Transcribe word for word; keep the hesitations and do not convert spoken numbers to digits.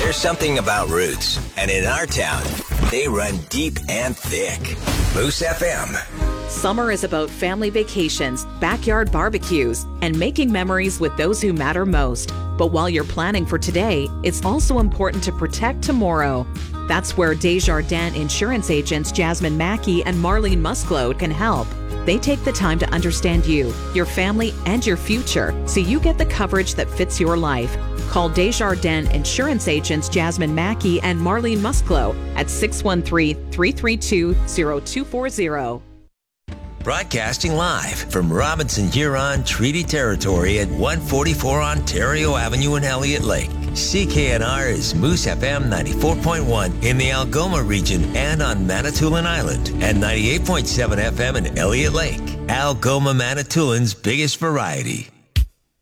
There's something about roots, and in our town, they run deep and thick. Moose F M. Summer is about family vacations, backyard barbecues, and making memories with those who matter most. But while you're planning for today, it's also important to protect tomorrow. That's where Desjardins insurance agents Jasmine Mackey and Marlene Musclode can help. They take the time to understand you, your family, and your future so you get the coverage that fits your life. Call Desjardins insurance agents Jasmine Mackey and Marlene Musclode at six one three, three three two, zero two four zero. Broadcasting live from Robinson Huron Treaty Territory at one forty-four Ontario Avenue in Elliott Lake. C K N R is Moose F M ninety-four point one in the Algoma region and on Manitoulin Island, and ninety-eight point seven F M in Elliott Lake. Algoma Manitoulин's biggest variety.